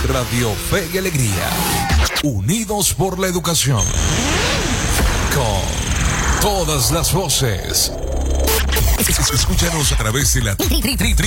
Radio Fe y Alegría. Unidos por la educación. Con todas las voces. Escúchanos a través de la